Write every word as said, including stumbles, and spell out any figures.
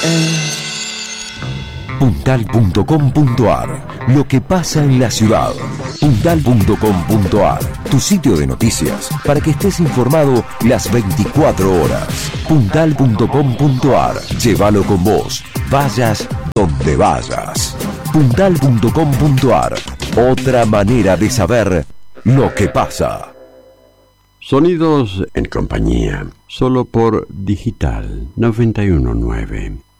puntal punto com punto ar. Lo que pasa en la ciudad. puntal punto com punto ar. Tu sitio de noticias para que estés informado las veinticuatro horas. puntal punto com punto ar. Llévalo con vos. Vayas donde vayas. puntal punto com punto ar. Otra manera de saber lo que pasa. Sonidos en compañía, solo por Digital noventa y uno punto nueve.